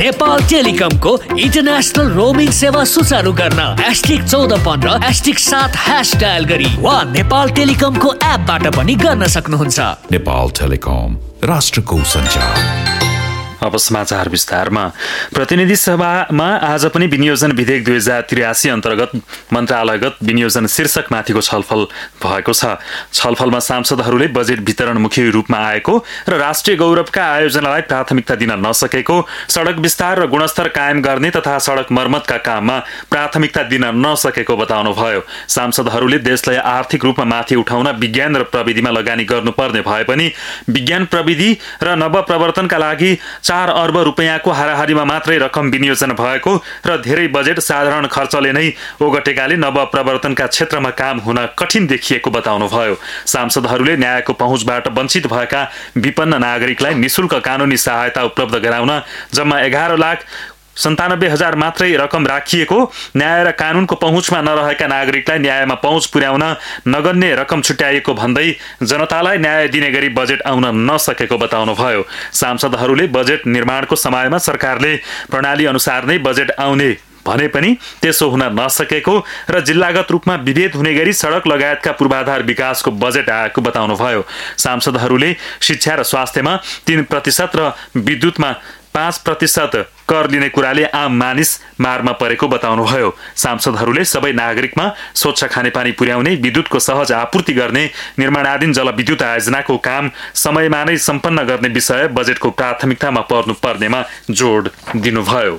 Nepal टेलिकमको international roaming सेवा सुचारू गर्न #1415 #7 डायल गरी वा नेपाल टेलिकमको एपबाट पनि गर्न सक्नुहुन्छ। नेपाल टेलिकम, राष्ट्रको सञ्चार। अब समाचार विस्तारमा। प्रतिनिधि सभामा आज पनि विनियोजन विधेयक 2083 अन्तर्गत मन्त्रालयगत विनियोजन शीर्षकमाथिको छलफल भएको छ। छलफलमा सांसदहरूले बजेट वितरण मुख्य रूपमा आएको र राष्ट्रिय गौरवका आयोजनालाई प्राथमिकता दिन नसकेको, सडक विस्तार र गुणस्तर कायम गर्ने तथा सडक मर्मतका काममा प्राथमिकता दिन नसकेको बताउनुभयो। सांसदहरूले देशलाई आर्थिक रूपमा माथि उठाउन विज्ञान र प्रविधिमा लगानी गर्नुपर्ने भए पनि विज्ञान प्रविधि र नवप्रवर्तनका लागि 4 अर्ब रुपैयाँको हाराहारीमा मात्रै रकम विनियोजन भएको र धेरै बजेट साधारण खर्चले नै ओगटेकाले नवप्रवर्तनका क्षेत्रमा काम हुन कठिन देखिएको बताउनुभयो। सांसदहरूले न्यायको पहुँचबाट वञ्चित भएका विपन्न नागरिकलाई निशुल्क कानुनी सहायता उपलब्ध गराउन जम्मा 11,97,000 मात्रै रकम राखिएको, न्याय र कानुनको पहुँचमा नरहेका नागरिकलाई न्यायमा पहुँच पुर्याउन नगन्य रकम छुट्याइएको भन्दै जनतालाई न्याय दिने गरी बजेट आउन नसकेको बताउनुभयो। सांसदहरूले बजेट निर्माणको समयमा सरकारले प्रणाली अनुसार नै बजेट आउने भने पनि त्यसो हुन नसकेको र जिल्लागत रूपमा विभेद हुने गरी सडक लगायतका पूर्वाधार विकासको बजेट आएको बताउनुभयो। सांसदहरूले शिक्षा र स्वास्थ्यमा 3% र विद्युतमा 5% कर लिने कुराले आम मानिस मारमा परेको बताउनुभयो। सांसदहरूले सबै नागरिकमा स्वच्छ खानेपानी पुर्याउने, विद्युतको सहज आपूर्ति गर्ने, निर्माणाधीन जलविद्युत आयोजनाको काम समयमा नै सम्पन्न गर्ने विषय बजेटको प्राथमिकतामा पर्नुपर्नेमा जोड दिनुभयो।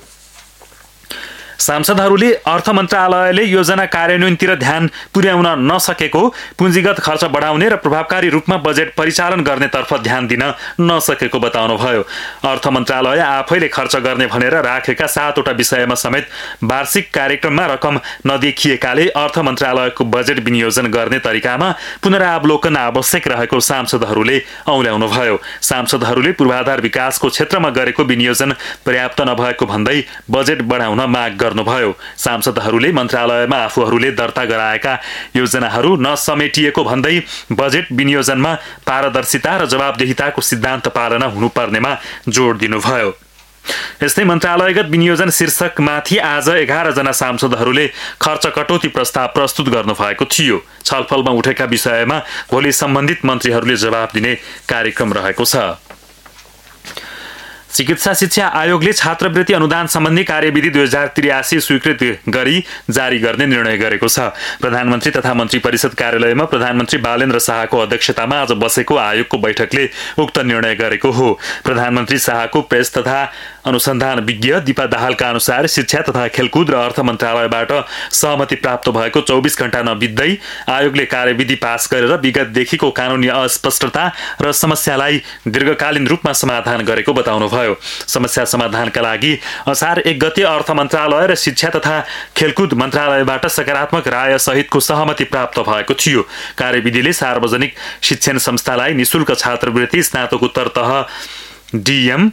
सांसदहरूले अर्थ मन्त्रालयले योजना कार्यान्वयनतिर ध्यान पुर्याउन नसकेको, पुँजीगत खर्च बढाउने र प्रभावकारी रूपमा बजेट परिचालन गर्नेतर्फ ध्यान दिन नसकेको बताउनुभयो। अर्थ मन्त्रालय आफैले खर्च गर्ने भनेर राखेका 7वटा विषयमा समेत वार्षिक कार्यक्रममा रकम नदेखिएकाले अर्थ मन्त्रालयको बजेट विनियोजन गर्ने तरिकामा पुनरावलोकन आवश्यक रहेको सांसदहरूले औल्याउनुभयो। सांसदहरूले पूर्वाधार विकासको क्षेत्रमा गरेको विनियोजन पर्याप्त नभएको भन्दै बजेट बढाउन माग गर्नुभयो। सांसदहरूले मन्त्रालयमा आफूहरूले दर्ता गराएका योजनाहरू नसमेटिएको भन्दै बजेट विनियोजनमा पारदर्शिता र जवाबदेहिताको सिद्धान्त पालना हुनुपर्नेमा जोड दिनुभयो। यस्तै मन्त्रालयगत विनियोजन शीर्षकमाथि आज 11 जना सांसदहरूले खर्च कटौती प्रस्ताव प्रस्तुत गर्नुभएको थियो। छलफलमा उठेका विषयमा भोलि सम्बन्धित मन्त्रीहरूले जवाब दिने कार्यक्रम रहेको छ। चिकित्सा शिक्षा आयोगले छात्रवृत्ति अनुदान सम्बन्धी कार्यविधि 2083 स्वीकृत गरी जारी गर्ने निर्णय गरेको छ। प्रधानमन्त्री तथा मन्त्री परिषद कार्यालयमा प्रधानमन्त्री बालेन्द्र शाहको अध्यक्षतामा आज बसेको आयोगको बैठकले उक्त निर्णय गरेको हो। प्रधानमन्त्री शाहको प्रेस तथा अनुसन्धान विज्ञ दीपा दाहालका अनुसार शिक्षा तथा खेलकुद र अर्थ मन्त्रालयबाट सहमति प्राप्त भएको 24 घण्टा नबित्दै आयोगले कार्यविधि पास गरेर विगतदेखिको कानुनी अस्पष्टता र समस्यालाई दीर्घकालीन रूपमा समाधान गरेको बताउनुभयो। समस्या समाधानका लागि असार 1 गते अर्थ मन्त्रालय र शिक्षा तथा खेलकुद मन्त्रालयबाट सकारात्मक राय सहितको सहमति प्राप्त भएको थियो। कार्यविधिले सार्वजनिक शिक्षण संस्थालाई निशुल्क छात्रवृत्ति, स्नातकोत्तर तह डीएम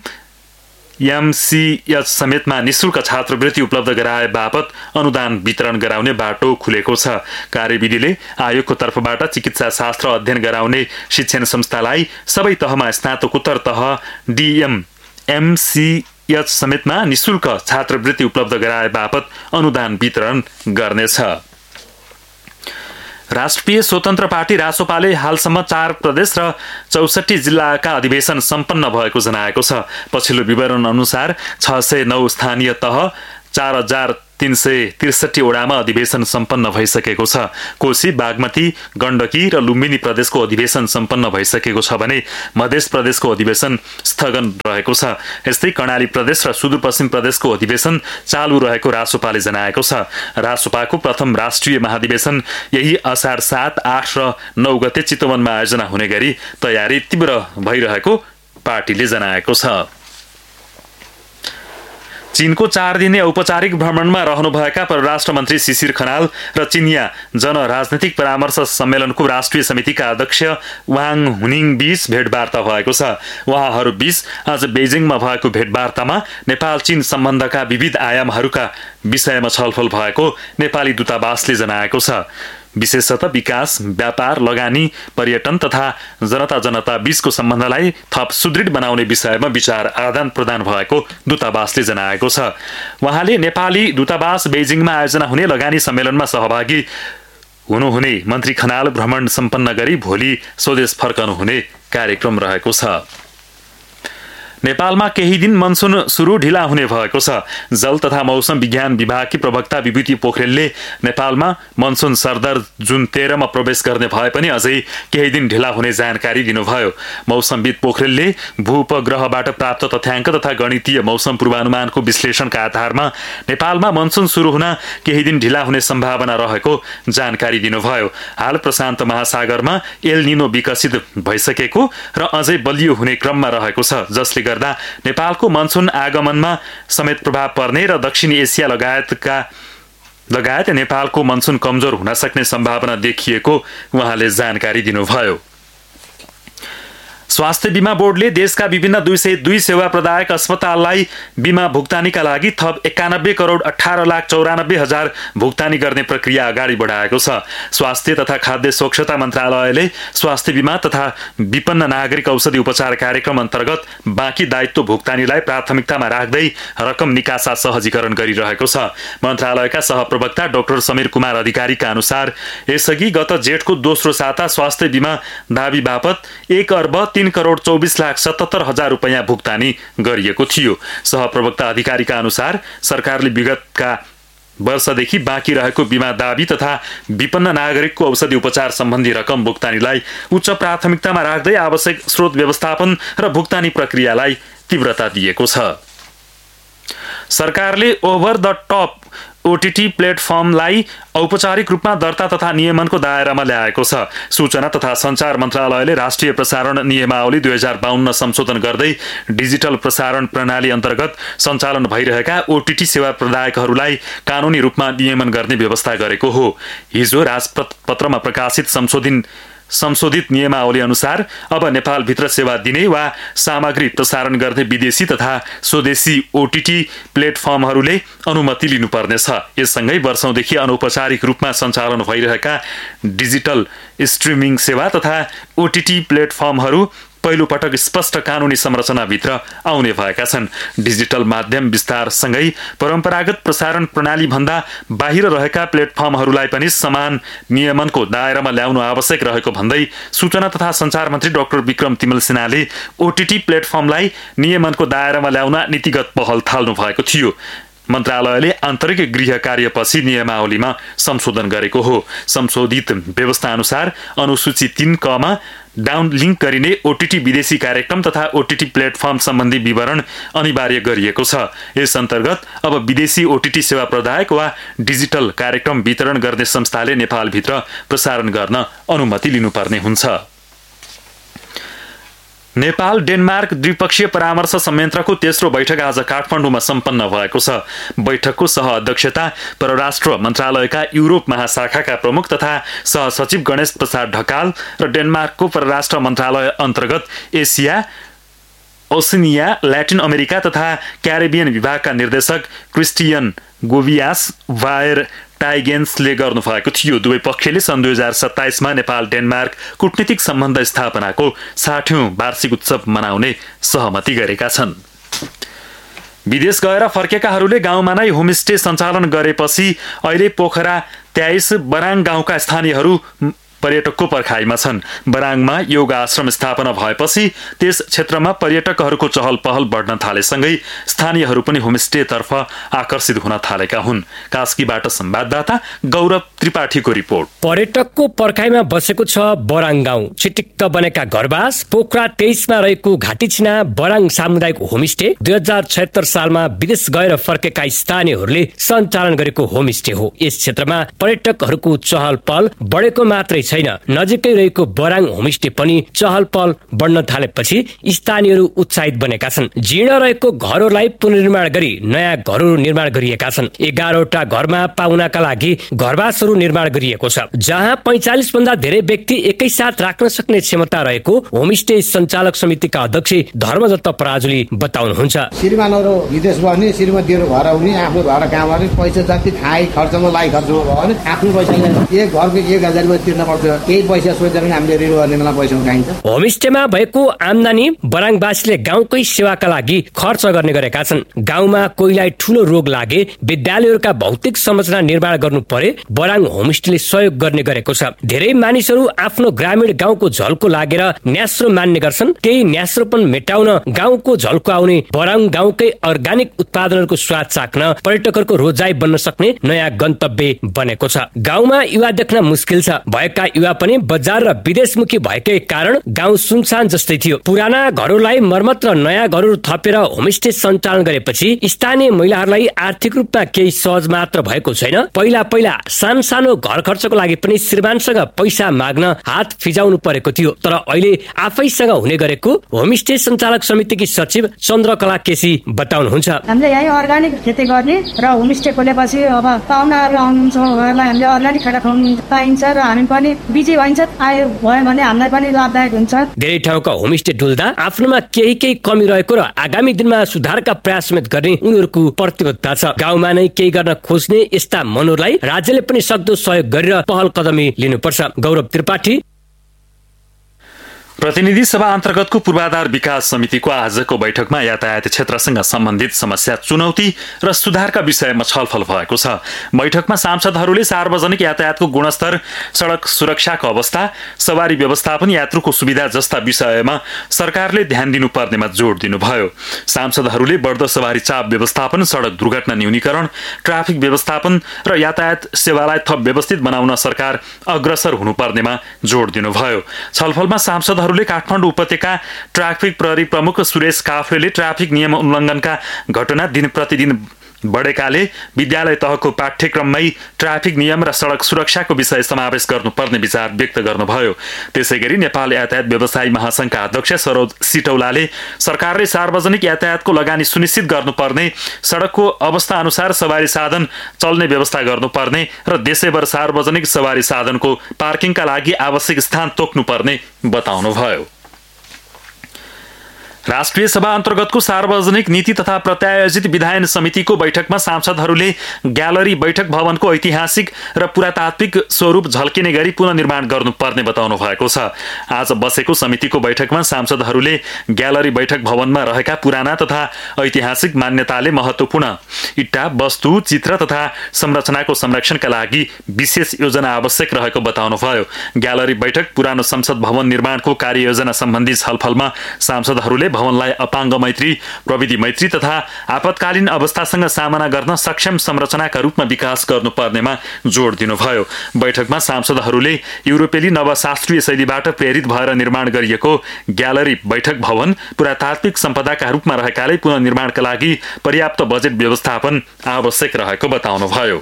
एमसीएच समेतमा निशुल्क छात्रवृत्ति उपलब्ध गराए बापत अनुदान वितरण गराउने बाटो खुलेको छ। कार्यविधिले आयोगको तर्फबाट चिकित्सा शास्त्र अध्ययन गराउने शिक्षण संस्थालाई सबै तहमा स्नातकोत्तर तह डीएम एमसीएच समेतमा निशुल्क छात्रवृत्ति उपलब्ध गराए बापत अनुदान वितरण गर्नेछ। राष्ट्रिय स्वतन्त्र पार्टी रासोपाले हालसम्म 4 प्रदेश र 64 जिल्लाका अधिवेशन सम्पन्न भएको जनाएको छ। पछिल्लो विवरण अनुसार 609 स्थानीय तह 4,363 वडामा अधिवेशन सम्पन्न भइसकेको छ। कोशी, बागमती, गण्डकी र लुम्बिनी प्रदेशको अधिवेशन सम्पन्न भइसकेको छ भने मध्य प्रदेशको अधिवेशन स्थगन रहेको छ। यस्तै कर्णाली प्रदेश र सुदूरपश्चिम प्रदेशको अधिवेशन चालू रहेको रासोपाले जनाएको छ। रासोपाको प्रथम राष्ट्रिय महाधिवेशन यही असार 7, 8 र 9 गते चितवनमा आयोजना हुने गरी तयारी तीव्र भइरहेको पार्टीले जनाएको छ। चीनको 4 दिने औपचारिक भ्रमणमा रहनुभएका परराष्ट्र मन्त्री शिशिर खनाल र चिनिया जन राजनैतिक परामर्श सम्मेलनको राष्ट्रिय समितिका अध्यक्ष वाङ हुनिङ बीच भेटवार्ता भएको छ। उहाँहरू बीच आज बेजिङमा भएको भेटवार्तामा नेपाल चीन सम्बन्धका विविध आयामहरूका विषयमा छलफल भएको नेपाली दूतावासले जनाएको छ। विशेषतः विकास, व्यापार, लगानी, पर्यटन तथा जनता बीचको सम्बन्धलाई थप सुदृढ बनाउने विषयमा विचार आदान प्रदान भएको दूतावासले जनाएको छ। उहाँले नेपाली दूतावास बेजिङमा आयोजना हुने लगानी सम्मेलनमा सहभागी हुनुहुने मन्त्री खनाल भ्रमण सम्पन्न गरी भोलि स्वदेश फर्कनुहुने कार्यक्रम रहेको छ। नेपालमा केही दिन मनसुन सुरु ढिला हुने भएको छ। जल तथा मौसम विज्ञान विभागकी प्रवक्ता विभूति पोखरेलले नेपालमा मनसुन सरदर जुन 13 मा प्रवेश गर्ने भए पनि अझै केही दिन ढिला हुने जानकारी दिनुभयो। मौसमविद पोखरेलले भूउपग्रहबाट प्राप्त तथ्याङ्क तथा गणितीय मौसम पूर्वानुमानको विश्लेषणका आधारमा नेपालमा मनसुन सुरु हुन केही दिन ढिला हुने सम्भावना रहेको जानकारी दिनुभयो। हाल प्रशान्त महासागरमा एल निनो विकसित भइसकेको र अझै बलियो हुने क्रममा रहेको छ, जसले गर्दा नेपालको मनसुन आगमनमा समेत प्रभाव पर्ने र दक्षिणी एसिया लगायत नेपालको मनसुन कमजोर हुन सक्ने सम्भावना देखिएको उहाँले जानकारी दिनुभयो। स्वास्थ्य बीमा बोर्डले देशका विभिन्न 202 सेवा प्रदायक अस्पताललाई बीमा भुक्तानीका लागि थप 91 करोड 18 लाख 94 हजार भुक्तानी गर्ने प्रक्रिया अगाडि बढाएको छ। स्वास्थ्य तथा खाद्य सुरक्षा मन्त्रालयले स्वास्थ्य बीमा तथा विपन्न नागरिक औषधि उपचार कार्यक्रम अन्तर्गत बाँकी दायित्व भुक्तानीलाई प्राथमिकतामा राख्दै रकम निकासा सहजीकरण गरिरहेको छ। मन्त्रालयका सहप्रवक्ता डाक्टर समीर कुमार अधिकारीका अनुसार यसअघि गत जेठको दोस्रो साता स्वास्थ्य बीमा दाबी बापत 1 अर्ब 3 करोड 24 लाख 77 हजार रुपैयाँ भुक्तानी गरिएको थियो। सहप्रवक्ता अधिकारीका अनुसार सरकारले विगतका वर्षदेखि बाँकी रहेको बीमा दाबी तथा विपन्न नागरिकको औषधि उपचार सम्बन्धी रकम भुक्तानीलाई उच्च प्राथमिकतामा राख्दै आवश्यक स्रोत व्यवस्थापन र भुक्तानी प्रक्रियालाई तीव्रता दिएको छ। सरकारले ओभर द टप ओटीटी प्लेटफर्मलाई औपचारिक रूपमा दर्ता तथा नियमनको दायरामा ल्याएको छ। सूचना तथा सञ्चार मन्त्रालयले राष्ट्रिय प्रसारण नियमावली 2052 संशोधन गर्दै डिजिटल प्रसारण प्रणाली अन्तर्गत सञ्चालन भइरहेका ओटीटी सेवा प्रदायकहरूलाई कानुनी रूपमा नियमन गर्ने व्यवस्था गरेको हो। हिजो राजपत्रमा प्रकाशित संशोधित नियमावली अनुसार अब नेपालभित्र सेवा दिने वा सामग्री प्रसारण गर्ने विदेशी तथा स्वदेशी ओटीटी प्लेटफर्महरूले अनुमति लिनुपर्नेछ। यससँगै वर्षौंदेखि अनौपचारिक रूपमा सञ्चालन भइरहेका डिजिटल स्ट्रिमिङ सेवा तथा ओटीटी प्लेटफर्महरू पहिलो पटक स्पष्ट कानुनी संरचनाभित्र आउने भएका छन्। डिजिटल माध्यम विस्तारसँगै परम्परागत प्रसारण प्रणाली भन्दा बाहिर रहेका प्लेटफर्महरूलाई पनि समान नियमनको दायरामा ल्याउनु आवश्यक रहेको भन्दै सूचना तथा सञ्चार मन्त्री डाक्टर विक्रम तिमल सिन्हाले ओटीटी प्लेटफर्मलाई नियमनको दायरामा ल्याउन नीतिगत पहल थाल्नु भएको थियो। मन्त्रालयले आन्तरिक गृह कार्यपछि नियमावलीमा संशोधन गरेको हो। संशोधित व्यवस्था अनुसार अनुसूची 3 क मा डाउनलिङ्क गरिने ओटीटी विदेशी कार्यक्रम तथा ओटीटी प्लेटफर्म सम्बन्धी विवरण अनिवार्य गरिएको छ। यस अन्तर्गत अब विदेशी ओटीटी सेवा प्रदायक वा डिजिटल कार्यक्रम वितरण गर्ने संस्थाले नेपालभित्र प्रसारण गर्न अनुमति लिनुपर्ने हुन्छ। नेपाल डेनमार्क द्विपक्षीय परामर्श संयन्त्रको तेस्रो बैठक आज काठमाडौँमा सम्पन्न भएको छ। बैठकको सह-अध्यक्षता परराष्ट्र मन्त्रालयका युरोप महाशाखाका प्रमुख तथा सहसचिव गणेश प्रसाद ढकाल र डेनमार्कको परराष्ट्र मन्त्रालय अन्तर्गत एसिया, ओसिनिया, ल्याटिन अमेरिका तथा क्यारिबियन विभागका निर्देशक क्रिस्टियन गोभियास वायर टाइगेन्सले गर्नुभएको थियो। दुवै पक्षले सन् 2027 मा नेपाल डेनमार्क कूटनीतिक सम्बन्ध स्थापनाको 60औं वार्षिक उत्सव मनाउने सहमति गरेका छन्। विदेश गएर फर्केकाहरूले गाउँमा नै होमस्टे सञ्चालन गरेपछि अहिले पोखरा 23 बराङ गाउँका स्थानीयहरू पर्यटकको पर्खाइमा छन्। बराङमा योग आश्रम स्थापना भएपछि त्यस क्षेत्रमा पर्यटकहरूको चहल पहल बढ्न थालेसँगै स्थानीयहरू पनि होमस्टेतर्फ आकर्षित हुन थालेका हुन्। कास्कीबाट संवाददाता गौरव त्रिपाठीको रिपोर्ट। पर्यटकको पर्खाइमा बसेको छ बराङ गाउँ। चिटिक्क बनेका घरबास पोखरा 23 मा रहेको घाटीचिना बराङ सामुदायिक होमस्टे 2076 सालमा विदेश गएर फर्केका स्थानीयहरूले सञ्चालन गरेको होमस्टे हो। यस क्षेत्रमा पर्यटकहरूको चहल पहल बढेको मात्रै छैन। नजिकै रहेको बराङ होमस्टे पनि चहल पहल बढ्न थालेपछि स्थानीयहरू उत्साहित बनेका छन्। जीर्ण रहेको घरहरूलाई पुनर्निर्माण गरी नयाँ घरहरू निर्माण गरिएका छन्। 11वटा घरमा पाउनका लागि घरवासहरू निर्माण गरिएको छ, जहाँ 45 भन्दा धेरै व्यक्ति एकैसाथ राख्न सक्ने क्षमता रहेको होमस्टे सञ्चालक समितिका अध्यक्ष धर्मदत्त पराजुली बताउनुहुन्छ। श्रीमानहरू विदेश बस्ने, श्रीमतीहरू घर आउने, आफ्नो घर काम गर्ने, पैसा जति खाइ खर्चमा लाइ खर्चमा भयो भने आफ्नो पैसाले एक घरको 1000 रुपैयाँ तिर्न पर्छ। केही पैसा सोचेर पनि हामीले ऋण गर्ने बेला पैसा उठाइन्छ। होमस्टेमा भएको आम्दानी बराङवासीले गाउँकै सेवाका लागि खर्च गर्ने गरेका छन्। गाउँमा कोहीलाई ठूलो रोग लागे विद्यालयहरूका भौतिक संरचना निर्माण गर्नु परे बराङ होमस्टेले सहयोग गर्ने गरेको छ। धेरै मानिसहरू आफ्नो ग्रामीण गाउँको झल्को लागेर न्यास्रो मान्ने गर्छन्। त्यही न्यास्रोपन मेटाउन गाउँको झल्को आउने बराङ गाउँकै अर्गानिक उत्पादनहरूको स्वाद चाख्न पर्यटकहरूको रोजाइ बन्न सक्ने नयाँ गन्तव्य बनेको छ। गाउँमा युवा देख्न मुस्किल छ। भएका युवा पनि बजार र विदेशमुखी भएकै कारण गाउँ सुनसान जस्तै थियो। पुराना घरहरूलाई मर्मत र नयाँ घरहरू थपेर होमस्टे सञ्चालन गरेपछि स्थानीय महिलाहरूलाई आर्थिक रूपमा केही सहज मात्र भएको छैन। पहिला सानो घर खर्चको लागि पनि श्रीमानसँग पैसा माग्न हात फिजाउनु परेको थियो। तर अहिले आफैसँग हुने गरेको होमस्टे सञ्चालक समितिकी सचिव चन्द्रकला केसी बताउनुहुन्छ। हामीले यही अर्गानिक खेती गर्ने र होमस्टे खोलेपछि अब पाहुनाहरू आउनुहुन्छ, उहाँहरूलाई हामीले अर्गानिक खाना खुवाउनु पाइन्छ र हामी पनि बिजी भइन्छ। आयो भयो भने हामीलाई पनि लाभदायक हुन्छ। धेरै ठाउँका होमस्टे डुल्दा आफ्नोमा केही कमी रहेको र आगामी दिनमा सुधारका प्रयास समेत गर्ने उनीहरूको प्रतिबद्धता छ। गाउँमा नै केही गर्न खोज्ने यस्ता मनहरूलाई राज्यले पनि सक्दो सहयोग गरेर पहल कदमी लिनुपर्छ। गौरव त्रिपाठी, प्रतिनिधि सभा अन्तर्गतको पूर्वाधार विकास समितिको आजको बैठकमा यातायात क्षेत्रसँग सम्बन्धित समस्या, चुनौती र सुधारका विषयमा छलफल भएको छ। बैठकमा सांसदहरूले सार्वजनिक यातायातको गुणस्तर, सडक सुरक्षाको अवस्था, सवारी व्यवस्थापन, यात्रुको सुविधा जस्ता विषयमा सरकारले ध्यान दिनुपर्नेमा जोड दिनुभयो। सांसदहरूले बढ्दो सवारी चाप व्यवस्थापन, सडक दुर्घटना न्यूनीकरण, ट्राफिक व्यवस्थापन र यातायात सेवालाई थप व्यवस्थित बनाउन सरकार अग्रसर हुनुपर्नेमा जोड दिनुभयो। छलफलमा सांसदहरूले काठमाडौँ उपत्यका ट्राफिक प्रहरी प्रमुख सुरेश काफ्लेले ट्राफिक नियम उल्लङ्घनका घटना दिन प्रतिदिन बढेकाले विद्यालय तहको पाठ्यक्रममै ट्राफिक नियम र सडक सुरक्षाको विषय समावेश गर्नुपर्ने विचार व्यक्त गर्नुभयो। त्यसैगरी नेपाल यातायात व्यवसायी महासंघका अध्यक्ष सरोज सिटौलाले सरकारले सार्वजनिक यातायातको लगानी सुनिश्चित गर्नुपर्ने, सडकको अवस्था अनुसार सवारी साधन चल्ने व्यवस्था गर्नुपर्ने र देशैभर सार्वजनिक सवारी साधनको पार्किङका लागि आवश्यक स्थान तोक्नुपर्ने बताउनुभयो। राष्ट्रिय सभा अन्तर्गतको सार्वजनिक नीति तथा प्रत्यायोजित विधायन समितिको बैठकमा सांसदहरूले ग्यालरी बैठक भवनको ऐतिहासिक र पुरातात्विक स्वरूप झल्किने गरी पुनर्निर्माण गर्नुपर्ने बताउनु भएको छ। आज बसेको समितिको बैठकमा सांसदहरूले ग्यालरी बैठक भवनमा रहेका पुराना तथा ऐतिहासिक मान्यताले महत्त्वपूर्ण इट्टा, वस्तु, चित्र तथा संरचनाको संरक्षणका लागि विशेष योजना आवश्यक रहेको बताउनुभयो। ग्यालरी बैठक पुरानो संसद भवन निर्माणको कार्ययोजना सम्बन्धी छलफलमा सांसदहरूले भवनलाई अपाङ्ग मैत्री, प्रविधि मैत्री तथा आपतकालीन अवस्थासँग सामना गर्न सक्षम संरचनाका रूपमा विकास गर्नुपर्नेमा जोड दिनुभयो। बैठकमा सांसदहरूले युरोपेली नवशास्त्रीय शैलीबाट प्रेरित भएर निर्माण गरिएको ग्यालरी बैठक भवन पुरातात्विक सम्पदाका रूपमा रहेकाले पुनर्निर्माणका लागि पर्याप्त बजेट व्यवस्थापन आवश्यक रहेको बताउनुभयो।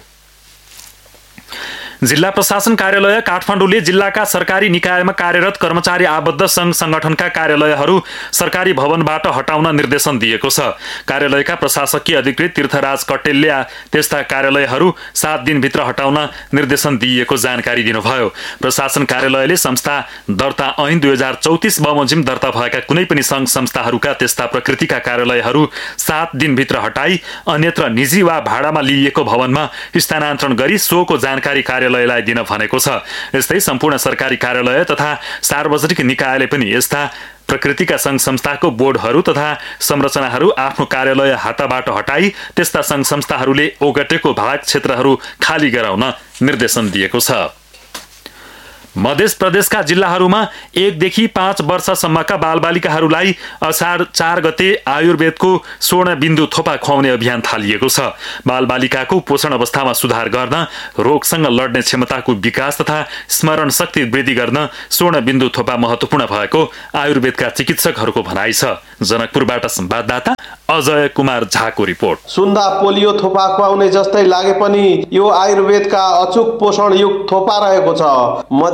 जिल्ला प्रशासन कार्यालय काठमाडौँले जिल्लाका सरकारी निकायमा कार्यरत कर्मचारी आबद्ध सङ्घ संगठनका कार्यालयहरू सरकारी भवनबाट हटाउन निर्देशन दिएको छ। कार्यालयका प्रशासकीय अधिकृत तीर्थराज कटेलले त्यस्ता कार्यालयहरू 7 दिनभित्र हटाउन निर्देशन दिएको जानकारी दिनुभयो। प्रशासन कार्यालयले संस्था दर्ता ऐन 2034 बमोजिम दर्ता भएका कुनै पनि सङ्घ संस्थाहरूका त्यस्ता प्रकृतिका कार्यालयहरू 7 दिनभित्र हटाई अन्यत्र निजी वा भाडामा लिइएको भवनमा स्थानान्तरण गरी सोको जानकारी कार्यालयलाई दिन भनेको छ। यस्तै सम्पूर्ण सरकारी कार्यालय तथा सार्वजनिक निकायले पनि यस्ता प्रकृतिका सङ्घ संस्थाको बोर्डहरू तथा संरचनाहरू आफ्नो कार्यालय हाताबाट हटाई त्यस्ता सङ्घ संस्थाहरूले ओगटेको भाग क्षेत्रहरू खाली गराउन निर्देशन दिएको छ। मध्य प्रदेशका जिल्लाहरूमा 1 देखि 5 वर्षसम्मका बालबालिकाहरूलाई असार 4 गते आयुर्वेदको स्वर्ण बिन्दु थोपा खुवाउने अभियान थालिएको छ। बालबालिकाको पोषण अवस्थामा सुधार गर्न, रोगसँग लड्ने क्षमताको विकास तथा स्मरण शक्ति वृद्धि गर्न स्वर्ण बिन्दु थोपा महत्त्वपूर्ण भएको आयुर्वेदका चिकित्सकहरूको भनाइ छ। जनकपुरबाट संवाददाता अजय कुमार झाको रिपोर्ट। सुन्दा पोलियो थोपा खुवाउने जस्तै लागे पनि यो आयुर्वेदका अचूक पोषणयुक्त थोपा रहेको छ। मध्य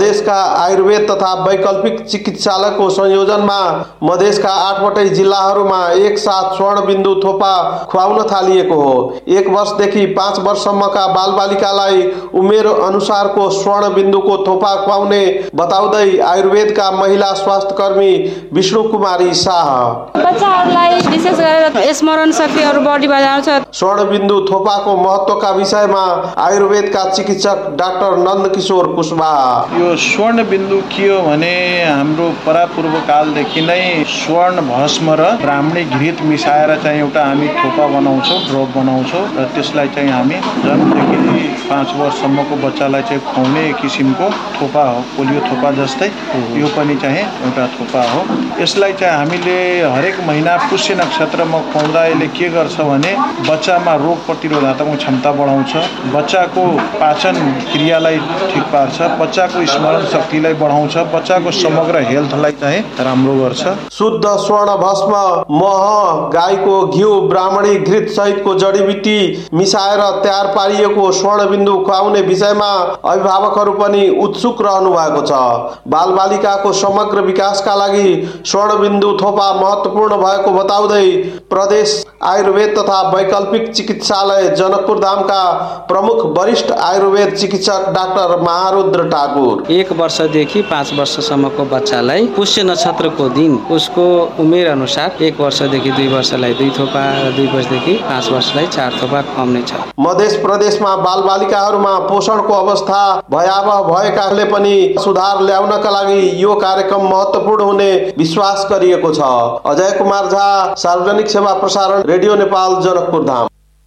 मधेसका आयुर्वेद तथा वैकल्पिक चिकित्सालयको संयोजनमा मधेसका 8वटै जिल्लाहरूमा एक साथ स्वर्णबिन्दु थोपा खुवाउन थालिएको हो। 1 वर्षदेखि 5 वर्षसम्मका बालबालिकालाई उमेर अनुसारको स्वर्णबिन्दुको थोपा खुवाउने बताउँदै आयुर्वेदका महिला स्वास्थ्य कर्मी विष्णु कुमारी शाह, बच्चाहरूलाई विशेष गरेर स्मरण शक्तिहरू बढी बढाउँछ। स्वर्णबिन्दु थोपाको महत्त्वका विषयमा आयुर्वेदका चिकित्सक डाक्टर नन्दकिशोर कुशवाहा, यो स्वर्णबिन्दु के हो भने हाम्रो परापूर्व कालदेखि नै स्वर्ण भस्म र ब्राह्मणी घृत मिसाएर चाहिँ एउटा हामी थोपा बनाउँछौँ, ड्रप बनाउँछौँ र त्यसलाई चाहिँ हामी जन्मदेखि 5 वर्षसम्मको बच्चालाई चाहिँ खुवाउने किसिमको थोपा हो। पोलियो थोपा जस्तै यो पनि चाहिँ एउटा थोपा हो। यसलाई चाहिँ हामीले हरेक महिना पुष्य नक्षत्रमा खुवाउँदा यसले के गर्छ भने बच्चामा रोग प्रतिरोधात्मक क्षमता बढाउँछ, बच्चाको पाचन क्रियालाई ठिक पार्छ, बच्चाको स्मरण शक्तिलाई बढाउँछ, बच्चाको समग्र हेल्थलाई चाहिँ राम्रो गर्छ। शुद्ध स्वर्ण भस्म, मह, गाईको घिउ, ब्राह्मणी घृत सहितको जडीबुटी मिसाएर तयार पारिएको स्वर्णबिन्दु खुवाउने विषयमा अभिभावकहरू पनि उत्सुक रहनु भएको छ। बालबालिकाको समग्र विकासका लागि स्वर्णबिन्दु थोपा महत्त्वपूर्ण भएको बताउँदै प्रदेश आयुर्वेद तथा वैकल्पिक चिकित्सालय जनकपुर धामका प्रमुख वरिष्ठ आयुर्वेद चिकित्सक डाक्टर महारुद्र ठाकुर, 1 वर्षदेखि 5 वर्षसम्मको बच्चालाई पुष्य नक्षत्रको दिन उसको उमेर अनुसार 1 वर्षदेखि 2 वर्षलाई 2 थोपा र 2 वर्षदेखि 5 वर्षलाई 4 थोपा खुवाउने छ। मध्य प्रदेशमा बालबालिकाहरूमा पोषणको अवस्था भयावह भएकाले पनि सुधार ल्याउनका लागि यो कार्यक्रम महत्त्वपूर्ण हुने विश्वास गरिएको छ। अजय कुमार झा, सार्वजनिक सेवा प्रसारण, रेडियो नेपाल, जनकपुर धाम।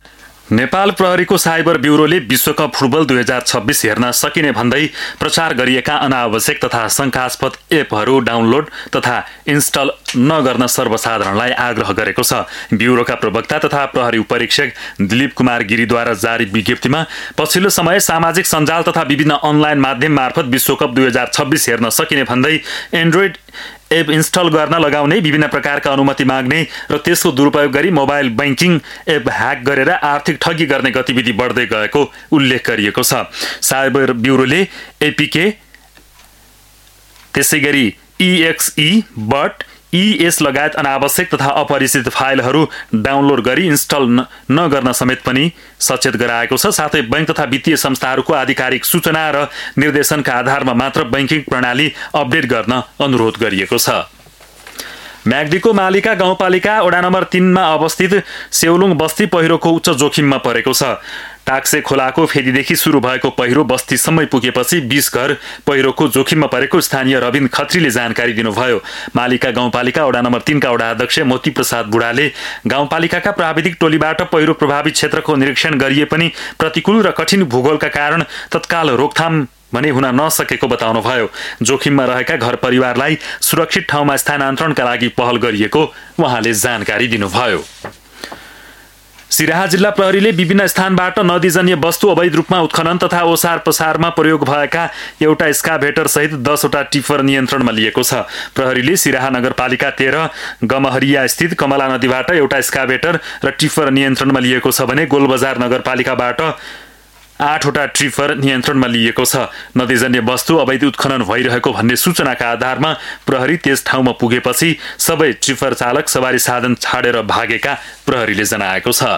नेपाल प्रहरीको साइबर ब्युरोले विश्वकप फुटबल 2026 हेर्न सकिने भन्दै प्रचार गरिएका अनावश्यक तथा शङ्कास्पद एपहरू डाउनलोड तथा इन्स्टल नगर्न सर्वसाधारणलाई आग्रह गरेको छ। ब्युरोका प्रवक्ता तथा प्रहरी उपरीक्षक दिलीप कुमार गिरीद्वारा जारी विज्ञप्तिमा पछिल्लो समय सामाजिक सञ्जाल तथा विभिन्न अनलाइन माध्यम मार्फत विश्वकप 2026 हेर्न सकिने भन्दै एन्ड्रोइड एप इन्स्टल गर्न लगाउने, विभिन्न प्रकारका अनुमति माग्ने र त्यसको दुरुपयोग गरी मोबाइल बैंकिङ एप ह्याक गरेर आर्थिक ठगी गर्ने गतिविधि बढ्दै गएको उल्लेख गरिएको छ। साइबर ब्युरोले एपीके, त्यसैगरी EXE, बट, ES लगायत अनावश्यक तथा अपरिचित फाइलहरू डाउनलोड गरी इन्स्टल नगर्न समेत पनि सचेत गराएको छ। साथै बैंक तथा वित्तीय संस्थाहरूको आधिकारिक सूचना र निर्देशनका आधारमा मात्र बैंकिङ प्रणाली अपडेट गर्न अनुरोध गरिएको छ। म्याग्दीको मालिका गाउँपालिका वडा नम्बर 3 मा अवस्थित सेउलुङ बस्ती पहिरोको उच्च जोखिममा परेको छ। टाक्से खोलाको फेदीदेखि सुरु भएको पहिरो बस्तीसम्मै पुगेपछि 20 घर पहिरोको जोखिममा परेको स्थानीय रविन खत्रीले जानकारी दिनुभयो। मालिका गाउँपालिका वडा नम्बर 3 का वडा अध्यक्ष मोती प्रसाद बुढाले गाउँपालिकाका प्राविधिक टोलीबाट पहिरो प्रभावित क्षेत्रको निरीक्षण गरिए पनि प्रतिकूल र कठिन भूगोलका कारण तत्काल रोकथाम भने हुन नसकेको बताउनुभयो। जोखिममा रहेका घर परिवारलाई सुरक्षित ठाउँमा स्थानान्तरणका लागि पहल गरिएको उहाँले जानकारी दिनुभयो। सिराहा जिल्ला प्रहरीले विभिन्न स्थानबाट नदीजन्य वस्तु अवैध रूपमा उत्खनन तथा ओसार पसारमा प्रयोग भएका एउटा स्काभेटर सहित 10 वटा टिफर नियन्त्रणमा लिएको छ। प्रहरीले सिराहा नगरपालिका 13 गमहरिया स्थित कमला नदीबाट एउटा स्काभेटर र टिफर नियन्त्रणमा लिएको छ भने गोलबजार नगरपालिकाबाट 8 वटा ट्रिफर नियन्त्रणमा लिएको छ। नदीजन्य वस्तु अवैध उत्खनन भइरहेको भन्ने सूचनाका आधारमा प्रहरी त्यस ठाउँमा पुगेपछि सबै ट्रिफर चालक सवारी साधन छाडेर भागेका प्रहरीले जनाएको छ।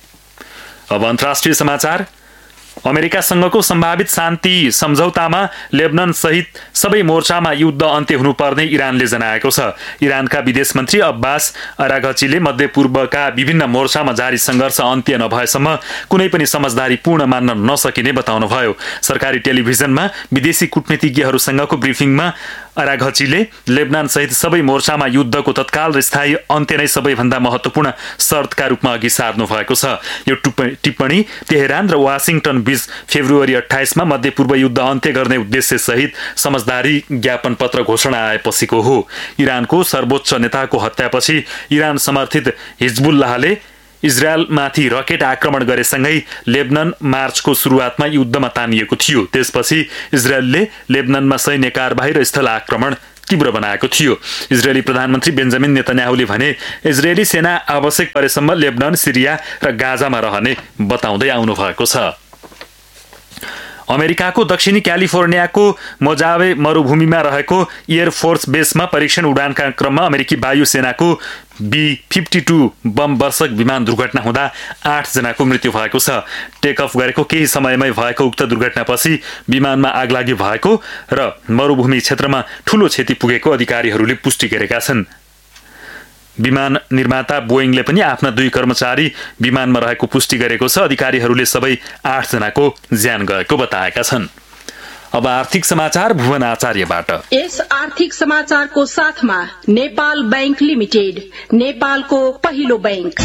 अब अन्तर्राष्ट्रिय समाचार। अमेरिकासँगको सम्भावित शान्ति सम्झौतामा लेबनन सहित सबै मोर्चामा युद्ध अन्त्य हुनुपर्ने इरानले जनाएको छ। इरानका विदेश मन्त्री अब्बास अराघचीले मध्यपूर्वका विभिन्न मोर्चामा जारी सङ्घर्ष अन्त्य नभएसम्म कुनै पनि समझदारीपूर्ण मान्न नसकिने बताउनुभयो। सरकारी टेलिभिजनमा विदेशी कूटनीतिज्ञहरूसँगको ब्रिफिङमा अराघचीले लेबनान सहित सबै मोर्चामा युद्धको तत्काल र स्थायी अन्त्य नै सबैभन्दा महत्त्वपूर्ण शर्तका रूपमा अघि सार्नु भएको छ। यो टिप्पणी तेहरान र वाशिङटन बीच फेब्रुअरी 28 मा मध्यपूर्व युद्ध अन्त्य गर्ने उद्देश्य सहित समझदारी ज्ञापन पत्र घोषणा आएपछिको हो। इरानको सर्वोच्च नेताको हत्यापछि इरान समर्थित हिजबुल्लाहले इजरायलमाथि रकेट आक्रमण गरेसँगै लेबनन मार्चको सुरुवातमा युद्धमा तानिएको थियो। त्यसपछि इजरायलले लेबननमा सैन्य कारबाही र स्थल आक्रमण तीव्र बनाएको थियो। इजरायली प्रधानमन्त्री बेन्जामिन नेतन्याहुले भने इजरायली सेना आवश्यक परेसम्म लेबनन, सिरिया र गाजामा रहने बताउँदै आउनु भएको छ। अमेरिकाको दक्षिणी क्यालिफोर्नियाको मोजावे मरुभूमिमा रहेको एयरफोर्स बेसमा परीक्षण उडानका क्रममा अमेरिकी वायुसेनाको B-52 बम वर्षक विमान दुर्घटना हुँदा 8 जनाको मृत्यु भएको छ। टेक अफ गरेको केही समयमै भएको उक्त दुर्घटनापछि विमानमा आगलागी भएको र मरुभूमि क्षेत्रमा ठूलो क्षति पुगेको अधिकारीहरूले पुष्टि गरेका छन्। विमान निर्माता बोइङले पनि आफ्ना 2 कर्मचारी विमानमा रहेको पुष्टि गरेको छ। अधिकारीहरूले सबै 8 जनाको ज्यान गएको बताएका छन्। अब आर्थिक समाचार भुवन आचार्यबाट। यस आर्थिक समाचारको साथमा नेपाल बैंक लिमिटेड, नेपालको पहिलो बैंक।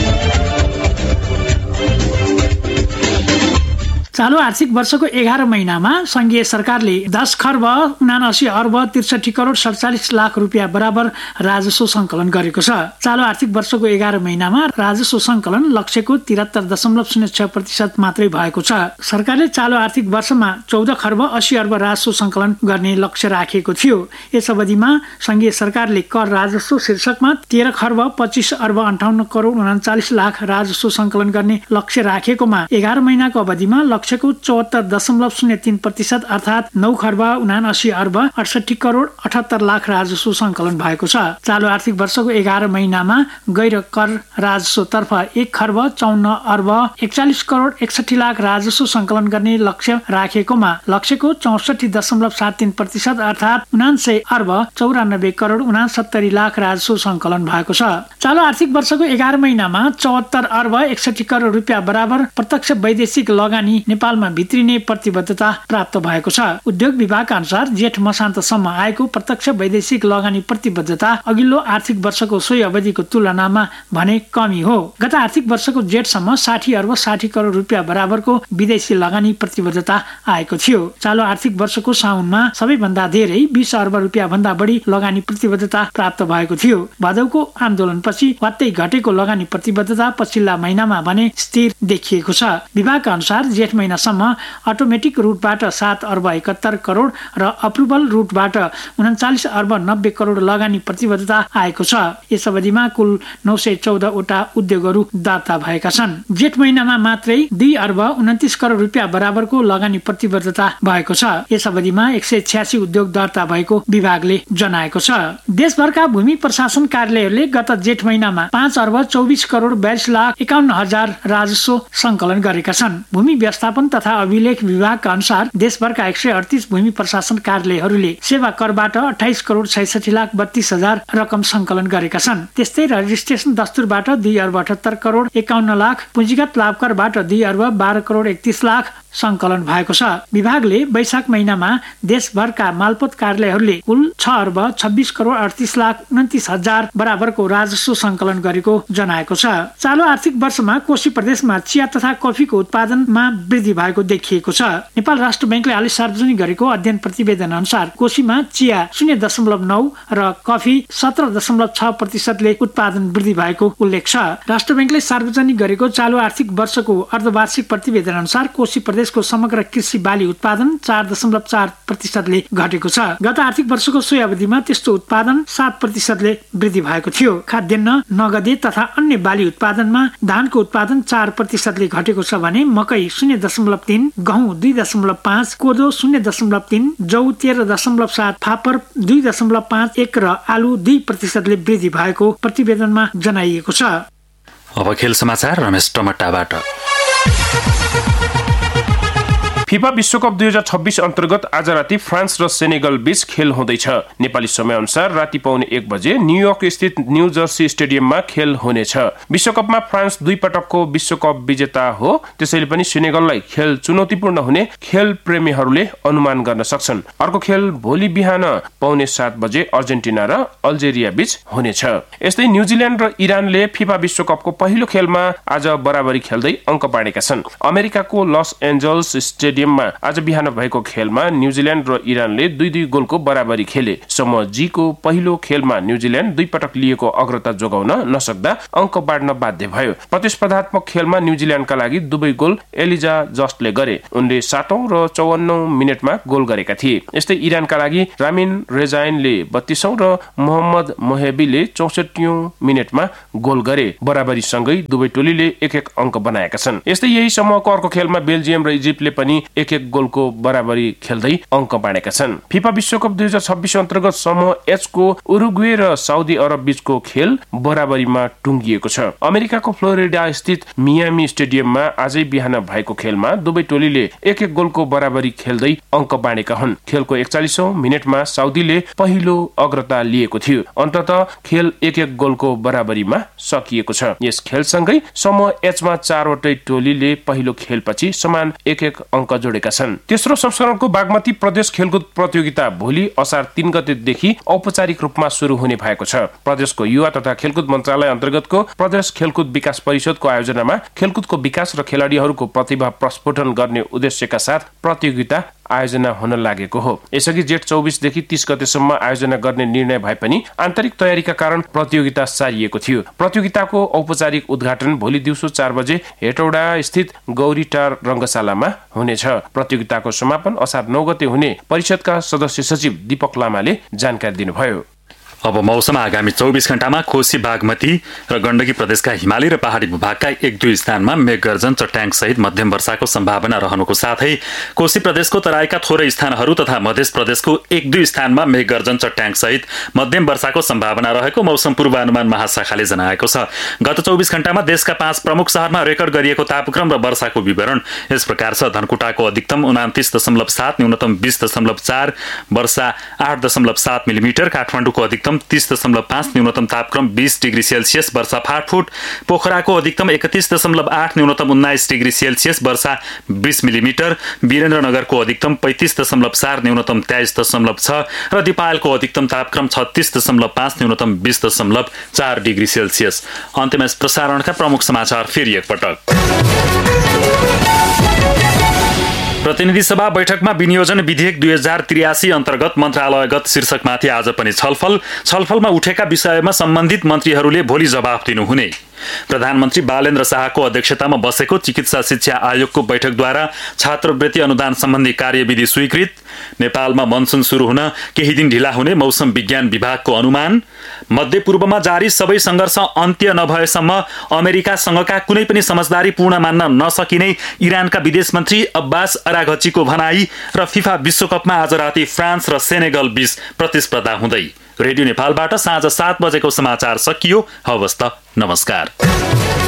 चालू आर्थिक वर्षको 11 महिनामा संघीय सरकारले 10 खर्ब 79 अर्ब 63 करोड 47 लाख रुपियाँ बराबर राजस्व संकलन गरेको छ। चालू आर्थिक वर्षको 11 महिनामा राजस्व संकलन लक्ष्यको 73.06% मात्रै भएको छ। सरकारले चालू आर्थिक वर्षमा 14 खर्ब 80 अर्ब राजस्व संकलन गर्ने लक्ष्य राखेको थियो। यस अवधिमा संघीय सरकारले कर राजस्व शीर्षकमा 13 खर्ब 25 अर्ब 58 करोड 39 लाख राजस्व संकलन गर्ने लक्ष्य राखेकोमा 11 महिनाको अवधिमा लक्ष्यको 74.03% अर्थात् 9 खर्ब 79 अर्ब 68 करोड 78 लाख राजस्व संकलन भएको छ। चालू आर्थिक वर्षको 11 महिनामा गैर कर राजस्व तर्फ 1 खर्ब 54 अर्ब 41 करोड 61 लाख राजस्व संकलन गर्ने लक्ष्य राखेकोमा लक्ष्यको 64.73% अर्थात् 79 अर्ब 94 करोड 69 लाख राजस्व संकलन भएको छ। चालू आर्थिक वर्षको 11 महिनामा 74 अर्ब 61 करोड रुपियाँ बराबर प्रत्यक्ष वैदेशिक लगानी नेपालमा भित्रिने प्रतिबद्धता प्राप्त भएको छ। उद्योग विभागका अनुसार जेठ मसान्तसम्म आएको प्रत्यक्ष वैदेशिक लगानी प्रतिबद्धता अघिल्लो आर्थिक वर्षको सोही अवधिको तुलनामा भने कमी हो। गत आर्थिक वर्षको जेठसम्म 60 अर्ब 60 करोड रुपियाँ बराबरको विदेशी लगानी प्रतिबद्धता आएको थियो। चालू आर्थिक वर्षको साउनमा सबैभन्दा धेरै 20 अर्ब रुपियाँ भन्दा बढी लगानी प्रतिबद्धता प्राप्त भएको थियो। भदौको आन्दोलनपछि वात्तै घटेको लगानी प्रतिबद्धता पछिल्ला महिनामा भने स्थिर देखिएको छ। विभागका अनुसार जेठ महिनासम्म अटोमेटिक रुटबाट 7 अर्ब 71 करोड र अप्रुभल रुटबाट 39 अर्ब 90 करोड लगानी प्रतिबद्धता आएको छ। यस अवधिमा कुल 914 वटा उद्योगहरू दर्ता भएका छन्। जेठ महिनामा मात्रै 2 अर्ब 29 करोड रुपियाँ बराबरको लगानी प्रतिबद्धता भएको छ। यस अवधिमा 186 उद्योग दर्ता भएको विभागले जनाएको छ। देशभरका भूमि प्रशासन कार्यालयहरूले गत जेठ महिनामा 5 अर्ब 24 करोड 42 लाख 51 हजार राजस्व संकलन गरेका छन्। भूमि व्यवस्थापन तथा अभिलेख विभागका अनुसार देशभरका 138 भूमि प्रशासन कार्यालयहरूले सेवा करबाट 28 करोड 66 लाख 32 हजार रकम संकलन गरेका छन्। त्यस्तै रजिस्ट्रेसन दस्तुरबाट 2 अर्ब 78 करोड 51 लाख, पुँजीगत लाभकरबाट 2 अर्ब 12 करोड 31 लाख संकलन भएको छ। विभागले वैशाख महिनामा देशभरका मालपोत कार्यालयहरूले कुल 6 अर्ब 26 करोड 38 लाख 29 हजार बराबरको राजस्व संकलन गरेको जनाएको छ। चालू आर्थिक वर्षमा कोशी प्रदेशमा चिया तथा कफीको उत्पादनमा वृद्धि भएको देखिएको छ। नेपाल राष्ट्र बैंकले हालै सार्वजनिक गरेको अध्ययन प्रतिवेदन अनुसार कोशीमा चिया 0.9 र कफी 17.6% उत्पादन वृद्धि भएको उल्लेख छ। राष्ट्र बैंकले सार्वजनिक गरेको चालू आर्थिक वर्षको अर्धवार्षिक प्रतिवेदन अनुसार कोशी प्रदेशको समग्र कृषि बाली उत्पादन 4.4% घटेको छ। गत आर्थिक वर्षको सोही अवधिमा त्यस्तो उत्पादन 7% वृद्धि भएको थियो। खाद्यान्न, नगदे तथा अन्य बाली उत्पादनमा धानको उत्पादन 4% घटेको छ भने मकै 0.3, गहुँ 2.5, कोदो 0.3, जौ 13.7, फापर 2.51 र आलु 2% वृद्धि भएको प्रतिवेदनमा जनाइएको छ। अब खेल समाचार रमेश टमट्टाबाट। फिफा विश्वकप 2026 अन्तर्गत आज राति फ्रान्स र सेनेगल बीच खेल हुँदैछ। नेपाली समय अनुसार राति पाउने 1 बजे न्युयोर्क स्थित न्यू जर्सी स्टेडियममा खेल हुनेछ। विश्वकपमा फ्रान्स 2 पटकको विश्वकप विजेता हो, त्यसैले पनि सेनेगललाई खेल चुनौतीपूर्ण हुने खेल प्रेमीहरूले अनुमान गर्न सक्छन्। अर्को खेल भोलि बिहान पाउने 7 बजे अर्जेन्टिना र अल्जेरिया बीच हुनेछ। यस्तै न्युजिल्यान्ड र इरानले फिफा विश्वकपको पहिलो खेलमा आज बराबरी खेल्दै अङ्क पाडेका छन्। अमेरिकाको लस एन्जल्स स्टेडियममा आज बिहान भएको खेलमा न्युजिल्यान्ड र इरानले 2-2 गोलको बराबरी खेले। समूह जी को पहिलो खेलमा न्युजिल्यान्ड 2 पटक लिएको अग्रता जोगाउन नसक्दा अङ्क बाड्न बाध्य भयो। प्रतिस्पर्धात्मक खेलमा न्युजिल्यान्डका लागि दुवै गोल एलिजा जस्टले गरे। उनले 7औं र 54औं मिनेटमा गोल गरेका थिए। यस्तै इरानका लागि रामिन रेजाइनले 32औं र मोहम्मद मोहेबीले 64औं मिनेटमा गोल गरे। बराबरी सँगै दुवै टोलीले 1-1 अङ्क बनाएका छन्। यस्तै यही समूहको अर्को खेलमा बेल्जियम र इजिप्टले पनि 1-1 गोलको बराबरी खेल्दै अङ्क बाँडेका छन्। फिफा विश्वकप 2026 अन्तर्गत समूह एच को उरुग्वे र साउदी अरब बीचको खेल बराबरीमा टुङ्गिएको छ। अमेरिकाको फ्लोरिडा स्थित मियामी स्टेडियममा आजै बिहान भएको खेलमा दुवै टोलीले 1-1 गोलको बराबरी खेल्दै अङ्क बाँडेका हुन्। खेलको 41औं मिनेटमा साउदीले पहिलो अग्रता लिएको थियो। अन्ततः खेल 1-1 गोलको बराबरीमा सकिएको छ। यस खेलसँगै समूह एचमा 4 वटै टोलीले पहिलो खेलपछि समान 1-1 अङ्क जोडेका छन्। तेस्रो संस्करणको बागमती प्रदेश खेलकुद प्रतियोगिता भोलि असार 3 गतेदेखि औपचारिक रूपमा सुरु हुने भएको छ। प्रदेशको युवा तथा खेलकुद मन्त्रालय अन्तर्गतको प्रदेश खेलकुद विकास परिषदको आयोजनामा खेलकुदको विकास र खेलाडीहरूको प्रतिभा प्रस्फुटन गर्ने उद्देश्यका साथ प्रतियोगिता आयोजना हुन लागेको हो। यसअघि जेठ 24 देखि 30 गतेसम्म आयोजना गर्ने निर्णय भए पनि आन्तरिक तयारीका कारण प्रतियोगिता सारिएको थियो। प्रतियोगिताको औपचारिक उद्घाटन भोलि दिउँसो 4 बजे हेटौडा स्थित गौरीटार रंगशालामा हुनेछ। प्रतियोगिताको समापन असार 9 गते हुने परिषदका सदस्य सचिव दीपक लामाले जानकारी दिनुभयो। अब मौसम आगामी 24 घण्टामा कोशी बागमती र गण्डकी प्रदेशका हिमाली र पहाडी भूभागका 1-2 स्थानमा मेघगर्जन चट्याङ सहित मध्यम वर्षाको सम्भावना रहनुको साथै कोशी प्रदेशको तराईका थोरै स्थानहरू तथा मध्य प्रदेशको 1-2 स्थानमा मेघगर्जन चट्याङ सहित मध्यम वर्षाको सम्भावना रहेको मौसम पूर्वानुमान महाशाखाले जनाएको छ। गत 24 घण्टामा देशका 5 प्रमुख शहरमा रेकर्ड गरिएको तापक्रम र वर्षाको विवरण यस प्रकार छ। धनकुटाको अधिकतम 29.7, न्यूनतम 20.4, वर्षा 8.7 मिलिमिटर, काठमाडौँको अधिकतम 30.5, न्यूनतम तापक्रम 20 डिग्री सेल्सियस, वर्षा फाटफुट, पोखराको अधिकतम 31.8, न्यूनतम 19 डिग्री सेल्सियस, वर्षा 20 मिलिमिटर, वीरेन्द्रनगरको अधिकतम 35.4, न्यूनतम 23.6 र दिपायलको अधिकतम तापक्रम 36.5, न्यूनतम 20.4 डिग्री सेल्सियस। अन्त्यमा प्रसारणका प्रमुख समाचार फेरि एकपटक। प्रतिनिधि सभा बैठकमा विनियोजन विधेयक 2083 अन्तर्गत मन्त्रालयगत शीर्षकमाथि आज पनि छलफलमा उठेका विषयमा सम्बन्धित मन्त्रीहरूले भोलि जवाफ दिनुहुने। प्रधानमन्त्री बालेन्द्र शाहको अध्यक्षतामा बसेको चिकित्सा शिक्षा आयोगको बैठकद्वारा छात्रवृत्ति अनुदान सम्बन्धी कार्यविधि स्वीकृत। नेपालमा मनसुन सुरु हुन केही दिन ढिला हुने मौसम विज्ञान विभागको अनुमान। मध्यपूर्वमा जारी सबै सङ्घर्ष अन्त्य नभएसम्म अमेरिकासँगका कुनै पनि समझदारीपूर्ण मान्न नसकिने इरानका विदेश मन्त्री अब्बास अराघचीको भनाई र फिफा विश्वकपमा आज राति फ्रान्स र सेनेगल बीच प्रतिस्पर्धा हुँदै। रेडियो नेपालबाट साँझ 7 बजेको समाचार सकियो। हवस् त, नमस्कार।